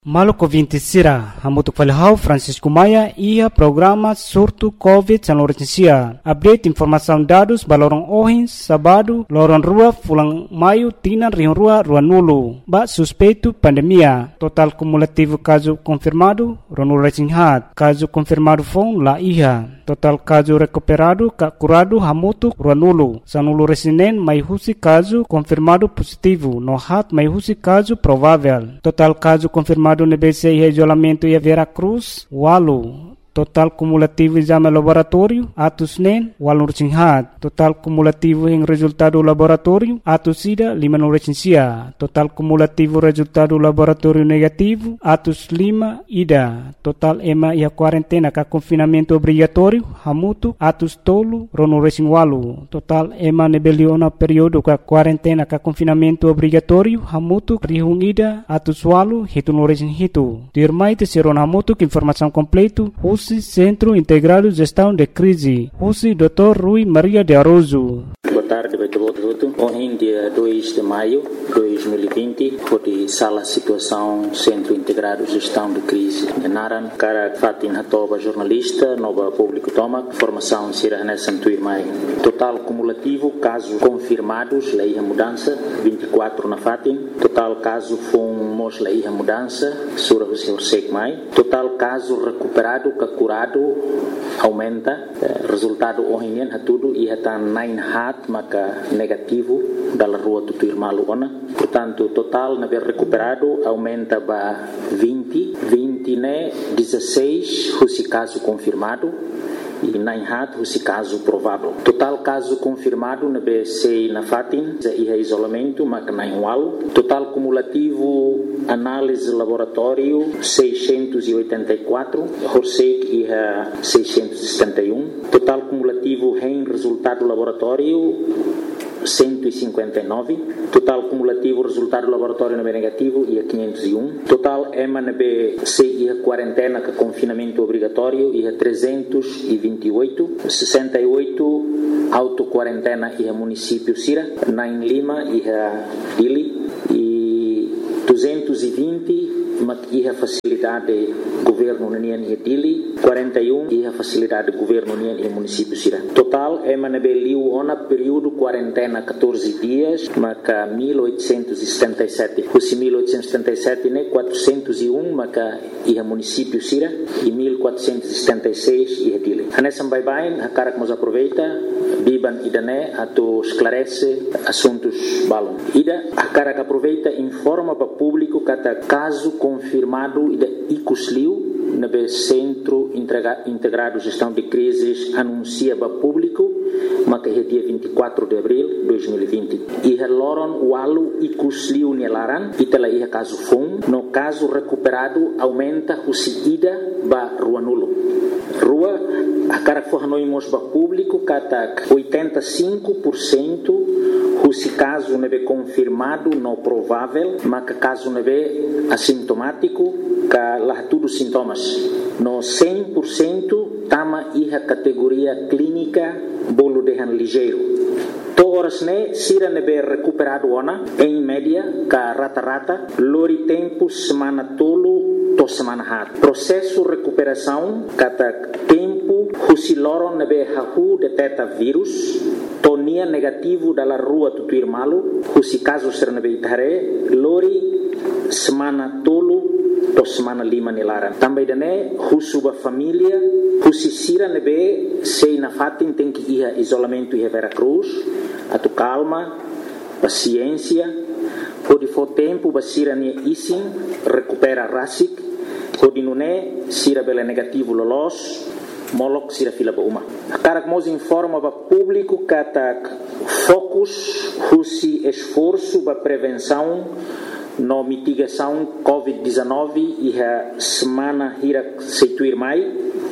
Maluco 20 Sira, Hamutuk Falhau, Francisco Maia, ia programa surto Covid-19. Update informação dados balorong ohin, sabado, lorong rua, fulang maio, tina, rion rua, nulu. Ba suspeito pandemia. Total cumulativo caso confirmado, ronul recinghat. Caso confirmado fong la iha. Total caso recuperado, curado, hamutuk, nulu. Sanulu resinen, mai husi caso confirmado positivo. No hat, mai husi caso provável. Total caso confirmado no BC e isolamento e Veracruz, Walu. Total cumulativo exame laboratório, atos NEN, Walu Recinghat. Total cumulativo em resultado laboratório, atos SIDA, Lima no Recensia. Total cumulativo resultado laboratório negativo, atos Lima, IDA. Total EMA e a quarentena com confinamento obrigatório, Hamutu, atos Tolo, Rono Recing Walu. Total EMA nebeliona período com quarentena com confinamento obrigatório, Hamutu, Rihung IDA, atos Walu, Hitu no Recing Hitu. Dirmai te seron Hamutu, informação completo, Centro Integrado de Gestão de Crise. Husi Dr. Rui Maria de Aroso. Boa tarde, hoje dia 2 de maio de 2020, foi sala situação Centro Integrado de Gestão de Crise de Naran, cara Fatin Hatoba, jornalista, nova público toma, formação Sira Nessan Tuirmai. Total cumulativo, casos confirmados, lei a mudança, 24 na Fatin. Total caso fomos lei a mudança, Sura Hussein Mai. Total caso recuperado, curado, aumenta. Resultado hoje tudo e está 9 hat, maka negativo da rua Tutuirmalu ona. Portanto, total na ver recuperado aumenta para 20 né 16 esse caso confirmado e 9 hat esse caso provável. Total caso confirmado na BC na Fatin e isolamento maka 9 wal. Total cumulativo análise laboratório 684, Horsek e 671. Total cumulativo em resultado laboratório 159. Total cumulativo resultado laboratório no negativo e 501. Total EMA-NB e a quarentena com confinamento obrigatório e 328. 68 auto-quarentena e a município Sira. 9 Lima e a Dili. E 220 e a facilidade governo União e Dili, 41 e a facilidade governo União e município Sira. Total é manabeliu ona período quarentena 14 dias, maca 1877. Os 1877 né 401 maca e a município Sira e 1476 e a Dili. Anessa bye a cara que nos aproveita biban idane ato esclarece assuntos balon. Ida a cara que aproveita informa para público cada caso confirmado ida icusliu na Centro Integrado de Gestão de Crises anuncia para público mas é dia 24 de abril de 2020 e loron walu icusliu nelaran e tela ia caso fun no caso recuperado aumenta o ida ba rua nulo rua a cara for noimos ba público kata 85% se caso neve confirmado não provável mas caso neve assintomático ka lá tudo sintomas no 100% tama iha categoria clínica bolo de ligeiro toras ne sira neve recuperado ona em média ka rata lori tempo semana tolo to semana hat processo recuperação kata tempo husi loron neve hahu detecta vírus tonia negativo dalla rua Tutuirmalu husi caso ser neve itare lori semana tolo to semana 5 nelaran também dane husuba família husi sira nebe sei na Fatin tem que ir isolamento e Veracruz atu calma paciência pode for tempo basira ne isin recupera rasik pode nune sira bela negativo lolos molok sira fila ba uma cara que nos informa para público kata focus husi esforço para prevenção no mitigação COVID-19 e a semana hira seituir mai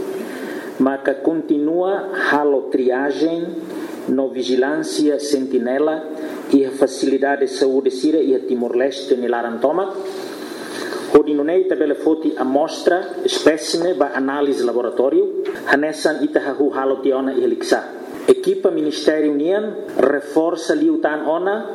mas continua halo triagem no vigilância sentinela e a facilidade de saúde sira e a Timor-Leste nilarantoma Hodinunei tabela foti amostra espécime ba análise laboratório hanessan itahahu halo tiona e heliksa equipa Ministério União reforça liutan ona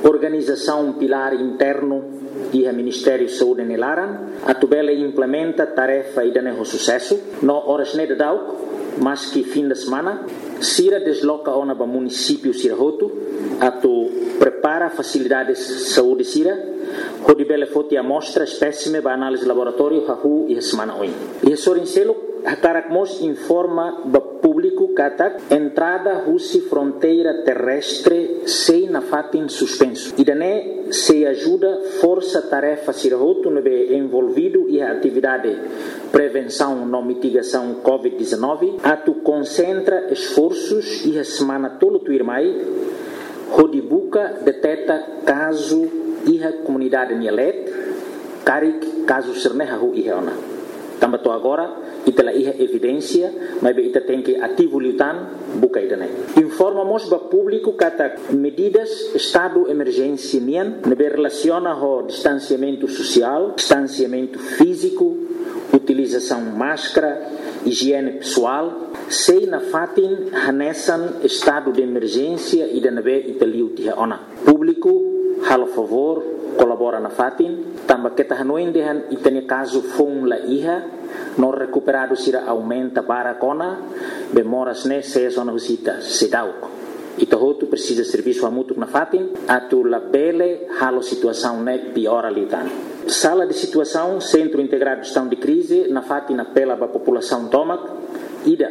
organização pilar interno e o Ministério da Saúde nelaran, a tubela implementa tarefa e dá sucesso, no horas neda dau, mas que fim de semana, Sira desloca ona para município Sira Roto, a tu prepara facilidades de saúde Sira, onde bela foto amostra espécime para análise laboratório hahu e a semana oin. E a Sorincelo, a Caracmos informa para público que entrada russi fronteira terrestre sem na fatin suspenso. E daí se ajuda força tarefa Sira Roto no envolvido e a atividade prevenção e mitigação COVID-19, a tu concentra esforços e a semana todo tu irmai, onde buca detecta caso e a comunidade Nielet, carik caso sernehahu e reona. Também agora, itala iha evidência, mas ita tem que ativo lutan buca idane. Informamos para público que medidas estado emergência nian, nebe relaciona ho distanciamento social, distanciamento físico, utilização máscara, higiene pessoal, sei na fatin hanesan estado de emergência e da nebe italiu tiha ona. Público, halo favor, colabora na fatin, tamba kita hanuin dehan itane caso fong la iha, no recuperado sira aumenta para kona, bemoras ne se zona husita sedauk. Ito hotu precisa serviço amutuk na fatin, atu la bele halo situação ne piora litan. Sala de situação, Centro Integrado de Gestão de Crise, na fatin apela para a população tomac, ida,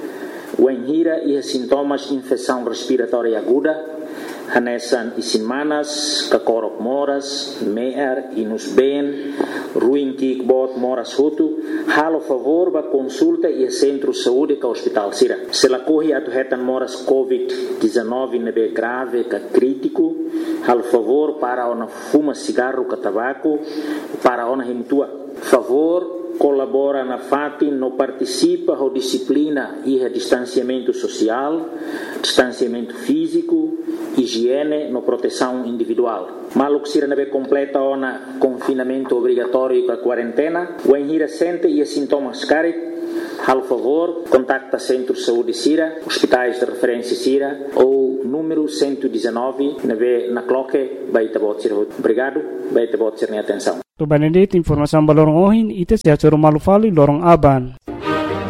o enhira e sintomas de infecção respiratória aguda, hanesan isinmanas, kakorok moras, meer, inus ben, ruim kikbot moras hutu, halo favor ba consulta e centro saúde ka hospital sira. Se la corre atu hetan moras COVID-19 nebe grave ka crítico, halo favor para ona fuma cigarro ka tabaco, para ona himtua. Favor colabora na FATI, no participa da disciplina e distanciamento social, distanciamento físico, higiene, no proteção individual. Maluk sira nebe completa ona confinamento obrigatório com a quarentena, o enhira sente e sintomas carit, hal favor, contacta Centro de Saúde Sira, hospitais de referência Sira ou número 119 na cloque, baita bot sira. Obrigado, baita bot sira atenção. To Benedict informação balorong ohin ite sia choro malufali lorong aban.